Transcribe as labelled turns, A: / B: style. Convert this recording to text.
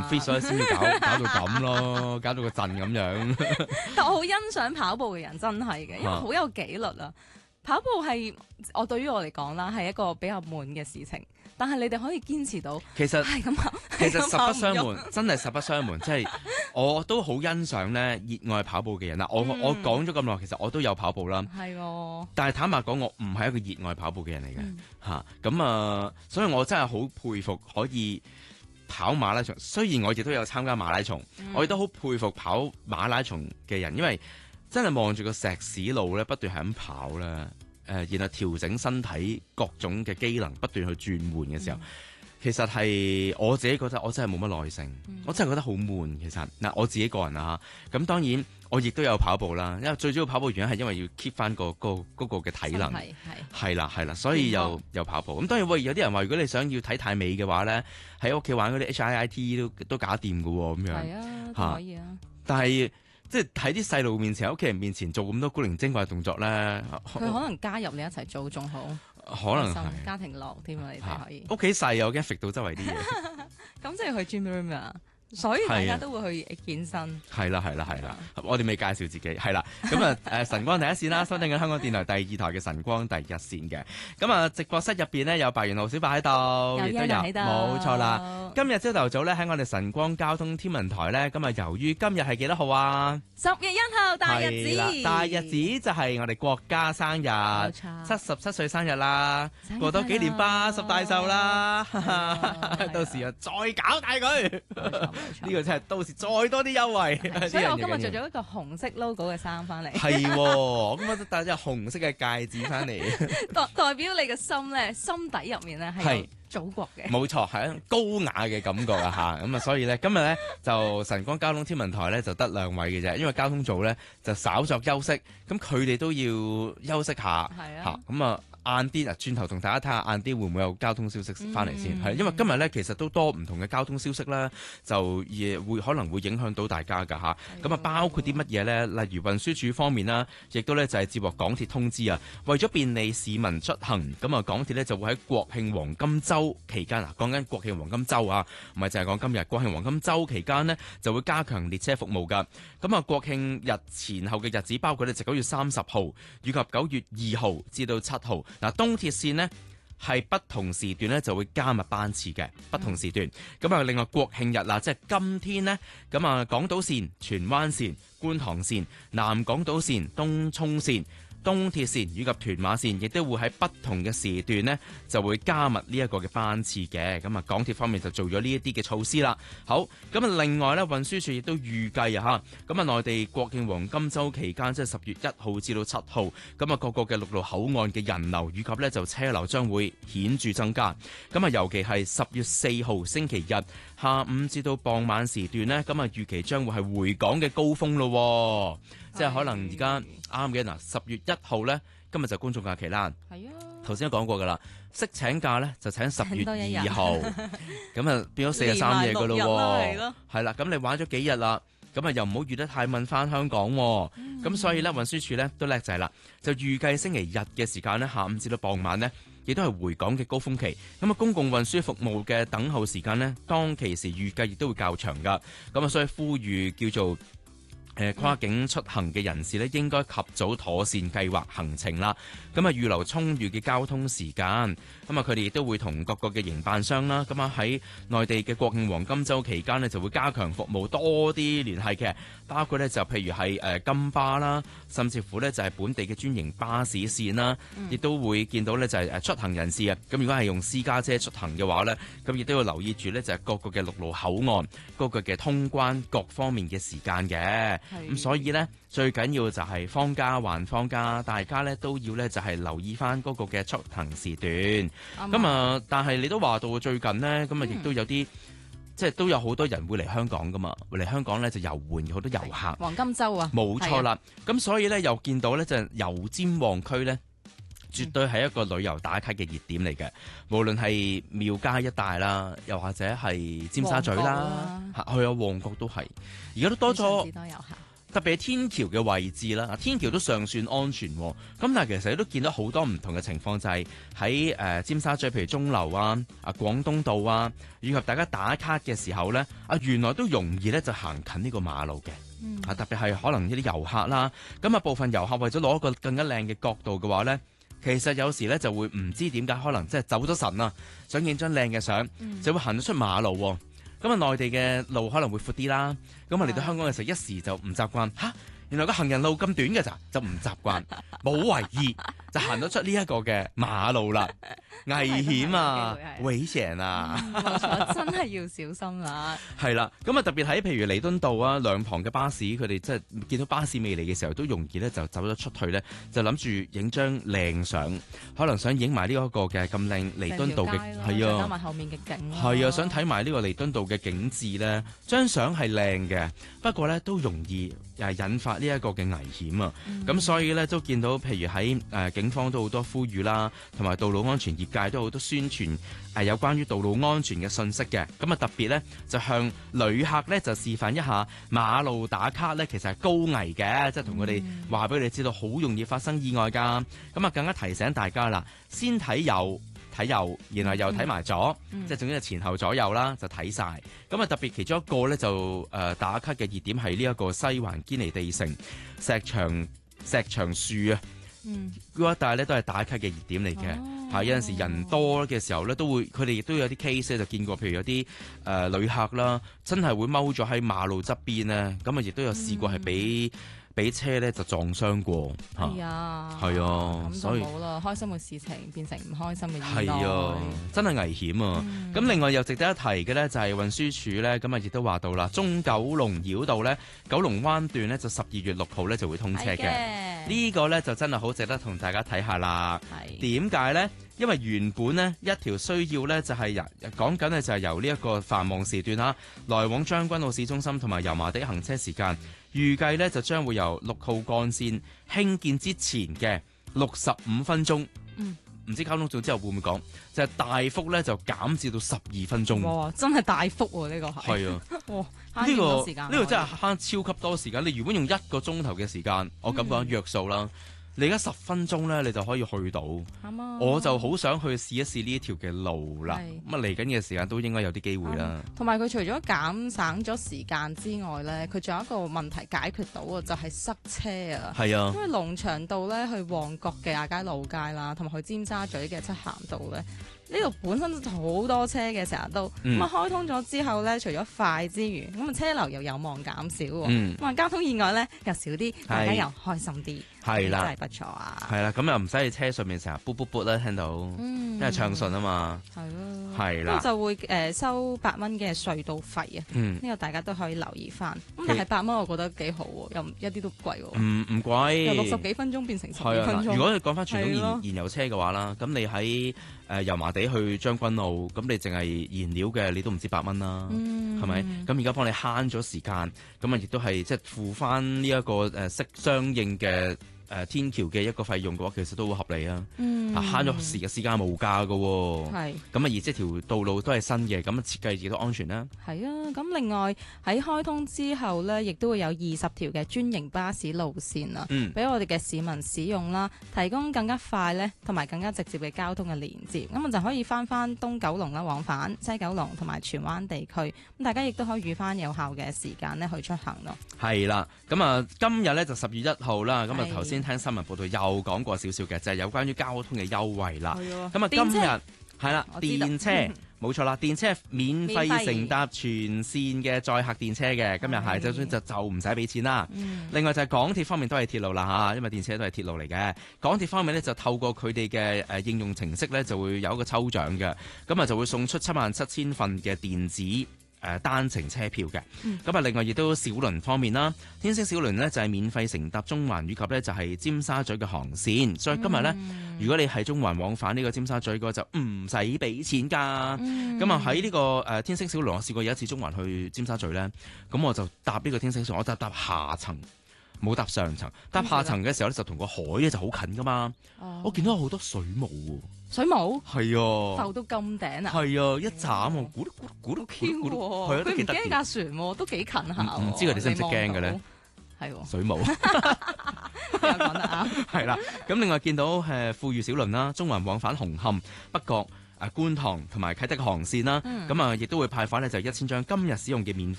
A: fit 咗先搞到咁咯，搞到個陣咁樣。
B: 但我好欣賞跑步嘅人，真係嘅，因為好有紀律啊。跑步係對於我嚟講啦，係一個比較悶嘅事情。但係你哋可以堅持到，
A: 其實
B: 係咁跑，
A: 其實實不相
B: 係咁跑唔
A: 瞞，真係實不相瞞，即係我都好欣賞咧熱愛跑步嘅人啦。我講咗咁耐，其實我都有跑步啦。
B: 係喎，
A: 但係坦白講，我唔係一個熱愛跑步嘅人嚟嘅嚇。咁所以我真係好佩服可以跑馬拉松。雖然我亦都有參加馬拉松，我亦都好佩服跑馬拉松嘅人，因為真係望住個石屎路咧，不斷係咁跑咧，然後調整身體各種嘅機能，不斷去轉換嘅時候，其實係我自己覺得我真係冇乜耐性，我真係覺得好悶。其實嗱，我自己個人啊，咁當然我亦都有跑步啦，因為最主要跑步原因係因為要 keep 翻嗰個嘅體能，係啦，所以有跑步。咁當然有啲人話，如果你想要睇太美嘅話咧，喺屋企玩嗰啲 HIIT 都搞掂㗎喎，咁樣
B: 係啊，都可以啊。
A: 但係即係喺啲細路面前、喺屋企人面前做咁多古靈精怪嘅動作咧，
B: 佢可能加入你一齊做仲好，
A: 可能係
B: 家庭樂添啊！你哋可以
A: 屋企細又驚揈到周圍啲嘢，
B: 咁即係去 gym room 啊！所以大家都會去健身。
A: 係啦，我哋未介紹自己，係啦。咁啊晨光第一線啦，收聽緊香港電台第二台嘅晨光第一線嘅。咁啊，直播室入邊呢，有白元浩小白喺度，亦都有，冇錯啦。今日朝頭早咧喺我哋晨光交通天文台咧，咁啊由於今日係幾多號啊
B: ？10月1號大日子，
A: 大日子就係我哋國家生日，77歲生日啦，過多幾年80大壽啦，到時啊再搞大佢。呢個真係到時再多啲優惠。
B: 所以我今日着咗一個紅色 logo 嘅衫翻嚟。
A: 係喎，咁我戴咗紅色嘅戒指翻嚟，
B: 代表你嘅心咧，心底入面咧係有祖國嘅。
A: 冇錯，係一種高雅嘅感覺啊嚇。咁啊，所以咧今日咧就晨光交通天文台咧就得2位嘅啫，因為交通組咧就稍作休息，咁佢哋都要休息下嚇。咁啊。晏啲啊，轉頭同大家睇下晏啲會唔會有交通消息翻嚟先，係因為今日咧其實都多唔同嘅交通消息啦，就可能會影響到大家㗎嚇。咁啊，包括啲乜嘢咧？例如運輸署方面啦，亦都咧就係接獲港鐵通知啊，為咗便利市民出行，咁啊港鐵咧就會喺國慶黃金週期間啊，講緊國慶黃金週啊，唔係淨係講今日國慶黃金週期間呢，就會加強列車服務㗎。咁啊，國慶日前後嘅日子包括咧就9月30號以及9月2號至到7號。嗱，東鐵線呢係不同時段咧就會加密班次嘅不同時段。咁啊，另外國慶日啦，即係今天呢，咁啊港島線、荃灣線、觀塘線、南港島線、東涌線、東鐵線以及屯馬線亦都會喺不同嘅時段呢就會加密呢一個嘅班次嘅。咁啊，港鐵方面就做咗呢一啲嘅措施啦。好，咁啊，另外呢，運輸署亦都預計啊嚇，咁啊，內地國慶黃金週期間，即係10月1號至到7號，咁啊，各個嘅陸路口岸嘅人流以及呢就車流將會顯著增加。咁啊，尤其係10月4號星期日下午至到傍晚時段呢，咁啊，預期將會係回港嘅高峰咯。即係可能而家啱嘅嗱，10月1號咧，今日就公眾假期啦。係啊，頭先都講過噶啦，識請假咧就請10月2號，咁啊變咗4日3夜噶咯喎。係啦，咁你玩咗幾日啦，咁啊又唔好預得太晚翻香港喎。咁所以咧運輸署咧都叻仔啦，就預計星期日嘅時間咧下午至到傍晚咧，亦都係回港嘅高峰期。咁啊公共運輸服務嘅等候時間咧，當其時預計亦都會較長噶。咁啊所以呼籲叫做跨境出行嘅人士咧，應該及早妥善計劃行程啦。咁啊，預留充裕嘅交通時間。咁啊，佢哋亦都會同各個嘅營辦商啦。咁啊，喺內地嘅國慶黃金週期間呢，就會加強服務，多啲聯繫嘅。包括呢，就譬如係金巴啦，甚至乎呢，就係本地嘅專營巴士線啦，亦都會見到呢，就係出行人士啊。咁如果係用私家車出行嘅話呢，咁亦都要留意住呢，就係各個嘅陸路口岸各個嘅通關各方面嘅時間嘅。咁所以咧，最緊要就係放假還放假，大家咧都要咧就係留意翻嗰個嘅出行時段。咁啊，但係你都話到最近呢，咁啊亦都有啲即係都有好多人會嚟香港噶嘛，嚟香港咧就遊玩，好多遊客。
B: 黃金週啊，
A: 冇錯啦。咁所以咧又見到咧就油尖旺區咧，絕對係一個旅遊打卡嘅熱點嚟嘅。無論係廟街一帶啦，又或者係尖沙咀啦，去啊旺角都係。而家都多咗。 特別係天橋嘅位置啦，天橋都尚算安全喎。咁但係其實都見到好多唔同嘅情況，就係喺尖沙咀，譬如鐘樓啊、廣東道啊，以及大家打卡嘅時候咧，原來都容易咧就行近呢個馬路嘅。特別係可能呢啲遊客啦，咁部分遊客為咗攞一個更加靚嘅角度嘅話咧，其實有時咧就會唔知點解，可能即係走咗神啊，想影張靚嘅相，就會行咗出馬路喎。咁內地嘅路可能會闊啲啦，咁嚟到香港嘅時候一時就唔習慣，原來個行人路咁短嘅咋，就唔習慣，冇為意就行咗出呢一個嘅馬路啦，危險啊，危險啊，
B: 冇錯，真係要小心啦。
A: 係啦，咁特別喺譬如彌敦道啊，兩旁嘅巴士，佢哋即係見到巴士未嚟嘅時候，都容易咧就走咗出去咧，就諗住影張靚相，可能想影埋呢一個嘅咁靚彌敦道嘅，係啊，
B: 加埋後面嘅景，
A: 係啊，想睇埋呢個彌敦道嘅景緻咧，張相係靚嘅，不過咧都容易引發呢一個嘅危險啊。咁所以咧都見到，譬如喺警方都好多呼籲啦，同埋道路安全業界都好多宣傳有關於道路安全嘅信息嘅。咁特別咧就向旅客咧就示範一下馬路打卡咧，其實係高危嘅，即係同佢哋話俾佢哋知道好容易發生意外㗎。咁更加提醒大家啦，先睇右，然後又睇埋左，即係總之係前後左右啦，就睇晒。咁特別其中一個咧就打卡嘅熱點係呢一個西環堅尼地城石牆樹啊，嗰一帶咧都係打卡嘅熱點嚟嘅。有陣時人多嘅時候咧，佢哋亦都有啲 case 就見過，譬如有啲旅客啦，真係會踎咗喺馬路側邊咧，咁亦都有試過係俾車咧就撞傷過。係啊，
B: 咁就冇啦，開心嘅事情變成唔開心嘅意外。係啊，
A: 真係危險啊！咁另外又值得一提嘅咧，就係運輸署咧，咁亦都話到啦，中九龍繞道咧，九龍灣段咧就12月6號咧就會通車嘅。呢個咧就真係好值得同大家睇下啦。點解咧？因為原本呢一條需要咧就係講緊咧就係由呢一個繁忙時段啦，來往將軍澳市中心同埋油麻地行車時間，預計咧就將會由6號幹線興建之前嘅65分鐘，唔知交通組之後會唔會講，就係大幅咧就減至到12分鐘。
B: 哇！真係大幅喎，呢個係啊，哇！呢
A: 個真係慳超級多時間。你如果用1個鐘頭嘅時間，我咁講約數啦。你而家10分鐘咧，你就可以去到。我就好想去試一試呢一條嘅路啦。咁嚟緊嘅時間都應該有啲機會啦。
B: 同埋佢除咗減省咗時間之外咧，佢仲有一個問題解決到啊，就係塞車啊。係啊，因為龍翔道咧去旺角嘅亞皆老街啦，同埋去尖沙咀嘅漆咸道咧。呢度本身好多車嘅，成日都咁開通咗之後咧，除咗快之餘，咁車流又有望減少喎。咁交通意外咧又少啲，大家又開心啲，
A: 係啦，
B: 真係不錯啊！
A: 係啦，咁又唔使喺車上面成日卜卜卜啦，聽到，因為暢順啊嘛。係咯，係啦，咁就會
B: 收8蚊嘅隧道費啊。呢個大家都可以留意翻。咁但係8蚊，我覺得幾好喎，又一啲都唔貴喎。唔貴，由60幾分鐘變成10幾分鐘。
A: 如果你講翻傳統燃油車嘅話啦，咁你喺油麻地去將軍澳，咁你淨係燃料嘅，你都唔知8蚊啦，係咪？咁而家幫你慳咗時間，咁亦都係即係付翻呢一個相應嘅天橋嘅一個費用嘅話，其實都好合理啊！慳咗時間無價㗎喎。係。咁而即條道路都係新嘅，咁設計亦都安全啦。係啊，咁另外喺開通之後咧，亦都會有20條嘅專營巴士路線啊，俾我哋嘅市民使用啦，提供更加快咧同埋更加直接嘅交通嘅連接，咁就可以翻東九龍啦，往返西九龍同埋荃灣地區。咁大家亦都可以預翻有效嘅時間咧去出行咯。係啦，咁今日咧就10月1號啦，咁頭先聽新聞報道又講過少少嘅，就係有關於交通嘅優惠啦。咁今日係啦，電車冇錯啦，電車免費乘搭全線嘅載客電車嘅，今日係就唔使俾錢啦。另外就係港鐵方面都係鐵路啦嚇，因為電車都係鐵路嚟嘅。港鐵方面呢，就透過佢哋嘅應用程式呢，就會有一個抽獎嘅，咁就會送出77000份嘅電子單程車票嘅。另外亦都小輪方面啦，天星小輪呢就係免費乘搭中環以及呢就係尖沙咀嘅航線，所以今日呢，如果你係中環往返呢個尖沙咀嘅話，就唔使俾錢㗎。喺呢個天星小輪，我試過有一次中環去尖沙咀呢，咁我就搭呢個天星小輪，我就搭下層，冇搭上層。搭下層嘅時候呢，就同個海咧就好近㗎嘛。我見到有好多水母喎。水母係啊，浮到咁頂啊！係啊，一斬喎，咕嚕咕嚕咕嚕，係啊，都幾得意。佢唔驚架船喎，都幾近下。唔知佢哋識唔識驚嘅咧？ 水母。
B: 講得啱。
A: 係啦，咁另外見到富裕小輪啦，中環往返紅磡、北角、觀塘同埋啟德嘅航線啦，咁亦都會派發呢就1000張今日使用嘅免費